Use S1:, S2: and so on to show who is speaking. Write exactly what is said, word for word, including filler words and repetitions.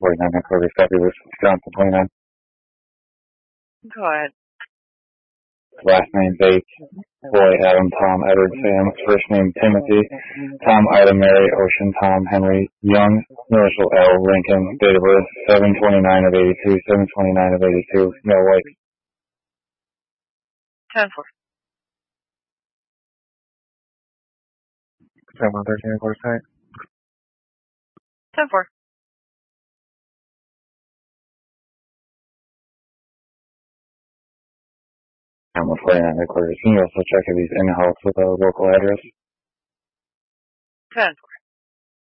S1: forty-nine headquarters, fabulous, Johnson twenty-nine.
S2: Go ahead.
S1: Last name Bates, boy Adam, Tom, Edward, Sam, first name Timothy, Tom, Ida, Mary, Ocean, Tom, Henry, Young, Marshall L, Lincoln, date of birth seven twenty-nine of eighty-two, seven twenty-nine of eighty-two, male white.
S2: ten four.
S1: seven thirteen headquarters, tight.
S2: ten four.
S1: I'm forty-nine headquarters. Can you also check if he's in-house with a local address?
S2: ten four.